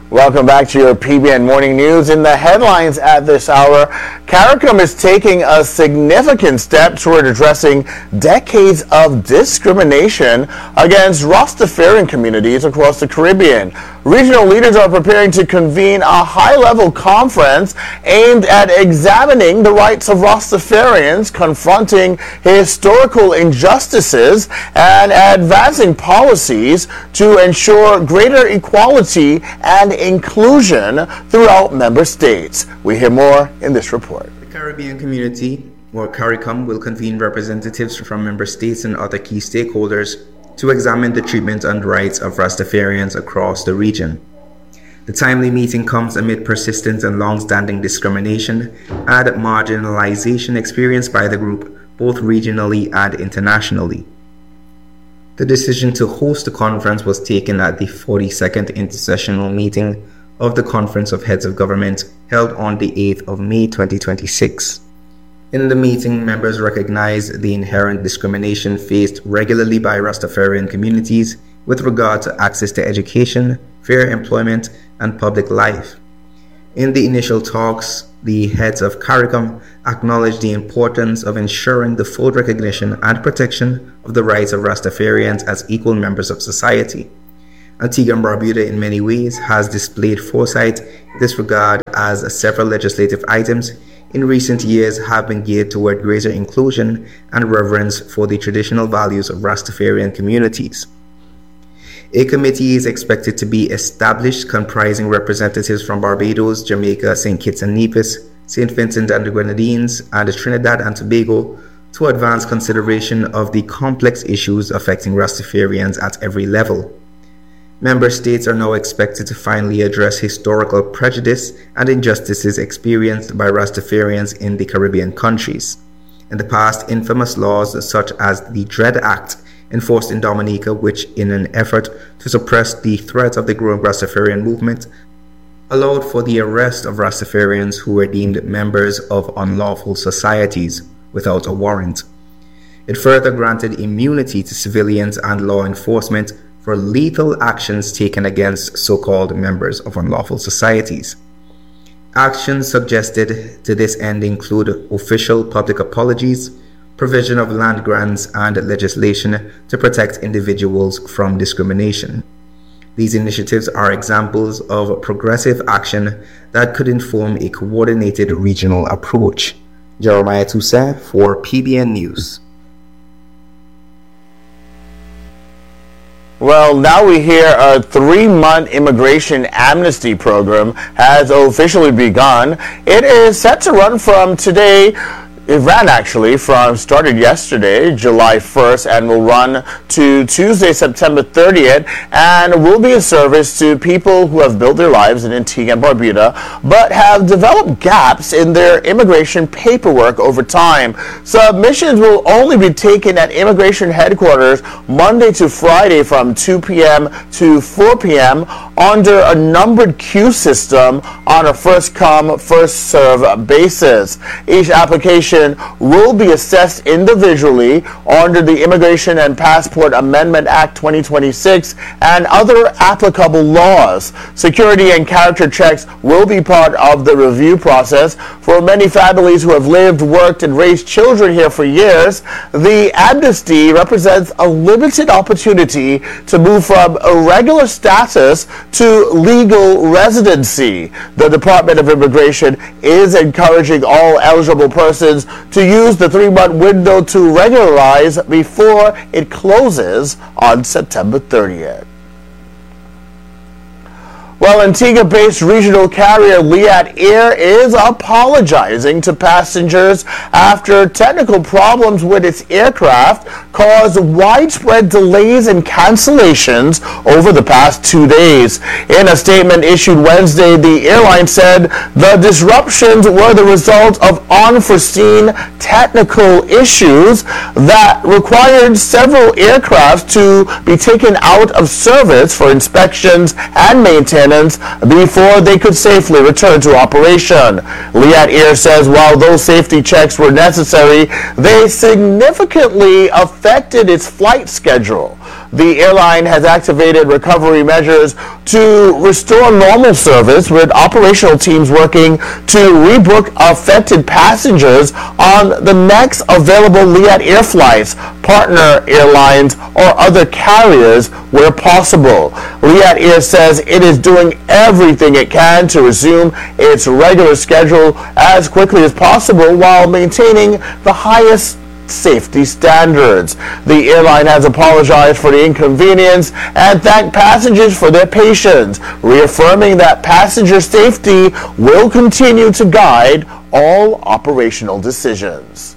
Welcome back to your PBN Morning News. In the headlines at this hour, CARICOM is taking a significant step toward addressing decades of discrimination against Rastafarian communities across the Caribbean. Regional leaders are preparing to convene a high-level conference aimed at examining the rights of Rastafarians, confronting historical injustices, and advancing policies to ensure greater equality and inclusion throughout member states. We hear more in this report. The Caribbean community, or CARICOM, will convene representatives from member states and other key stakeholders to examine the treatment and rights of Rastafarians across the region. The timely meeting comes amid persistent and long-standing discrimination and marginalization experienced by the group, both regionally and internationally. The decision to host the conference was taken at the 42nd intersessional meeting of the Conference of Heads of Government held on the 8th of May 2026. In the meeting, members recognized the inherent discrimination faced regularly by Rastafarian communities with regard to access to education, fair employment, and public life. In the initial talks, the heads of CARICOM acknowledged the importance of ensuring the full recognition and protection of the rights of Rastafarians as equal members of society. Antigua and Barbuda in many ways has displayed foresight in this regard, as several legislative items in recent years have been geared toward greater inclusion and reverence for the traditional values of Rastafarian communities. A committee is expected to be established comprising representatives from Barbados, Jamaica, St. Kitts and Nevis, St. Vincent and the Grenadines, and Trinidad and Tobago to advance consideration of the complex issues affecting Rastafarians at every level. Member states are now expected to finally address historical prejudice and injustices experienced by Rastafarians in the Caribbean countries. In the past, infamous laws such as the Dread Act enforced in Dominica, which, in an effort to suppress the threat of the growing Rastafarian movement, allowed for the arrest of Rastafarians who were deemed members of unlawful societies without a warrant. It further granted immunity to civilians and law enforcement for lethal actions taken against so-called members of unlawful societies. Actions suggested to this end include official public apologies, provision of land grants, and legislation to protect individuals from discrimination. These initiatives are examples of progressive action that could inform a coordinated regional approach. Jeremiah Toussaint for PBN News. Well, now we hear a 3-month immigration amnesty program has officially begun. It is set to run from today. It ran actually started yesterday, July 1st, and will run to Tuesday, September 30th, and will be a service to people who have built their lives in Antigua and Barbuda, but have developed gaps in their immigration paperwork over time. Submissions will only be taken at immigration headquarters Monday to Friday from 2 p.m. to 4 p.m. under a numbered queue system on a first-come, first-served basis. Each application will be assessed individually under the Immigration and Passport Amendment Act 2026 and other applicable laws. Security and character checks will be part of the review process. For many families who have lived, worked, and raised children here for years, the amnesty represents a limited opportunity to move from irregular status to legal residency. The Department of Immigration is encouraging all eligible persons to use the 3-month window to regularize before it closes on September 30th. Well, Antigua-based regional carrier Liat Air is apologizing to passengers after technical problems with its aircraft caused widespread delays and cancellations over the past 2 days. In a statement issued Wednesday, the airline said the disruptions were the result of unforeseen technical issues that required several aircraft to be taken out of service for inspections and maintenance before they could safely return to operation. Liat Air says while those safety checks were necessary, they significantly affected its flight schedule. The airline has activated recovery measures to restore normal service, with operational teams working to rebook affected passengers on the next available Liat Air flights, partner airlines, or other carriers where possible. Liat Air says it is doing everything it can to resume its regular schedule as quickly as possible while maintaining the highest safety standards. The airline has apologized for the inconvenience and thanked passengers for their patience, reaffirming that passenger safety will continue to guide all operational decisions.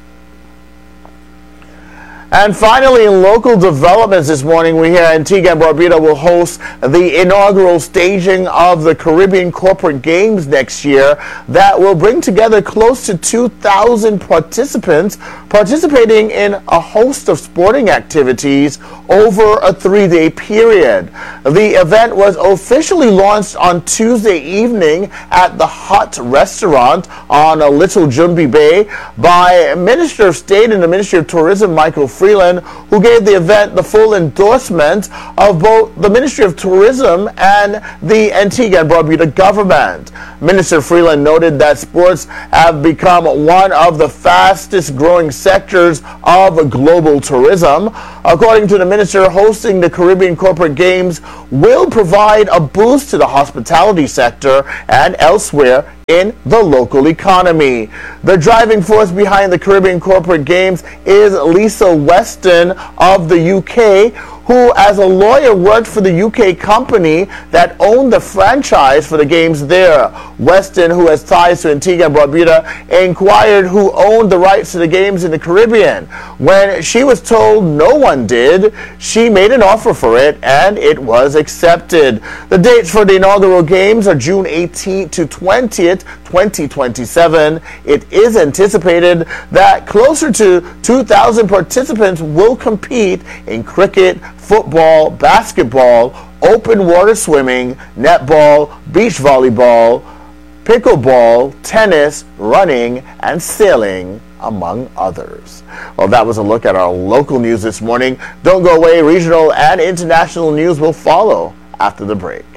And finally, in local developments this morning, we hear Antigua and Barbuda will host the inaugural staging of the Caribbean Corporate Games next year that will bring together close to 2,000 participants participating in a host of sporting activities over a 3-day period. The event was officially launched on Tuesday evening at the Hut Restaurant on Little Jumbi Bay by Minister of State in the Ministry of Tourism, Michael Freeland, who gave the event the full endorsement of both the Ministry of Tourism and the Antigua and Barbuda government. Minister Freeland noted that sports have become one of the fastest growing sectors of global tourism. According to the minister, hosting the Caribbean Corporate Games will provide a boost to the hospitality sector and elsewhere in the local economy. The driving force behind the Caribbean Corporate Games is Lisa Weston of the UK, who as a lawyer worked for the UK company that owned the franchise for the games there. Weston, who has ties to Antigua and Barbuda, inquired who owned the rights to the games in the Caribbean. When she was told no one did, she made an offer for it and it was accepted. The dates for the inaugural games are June 18th to 20th, 2027. It is anticipated that closer to 2,000 participants will compete in cricket, football, basketball, open water swimming, netball, beach volleyball, pickleball, tennis, running, and sailing, among others. Well, that was a look at our local news this morning. Don't go away. Regional and international news will follow after the break.